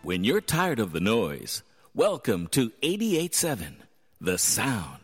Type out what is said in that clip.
When you're tired of the noise, welcome to 88.7, The Sound.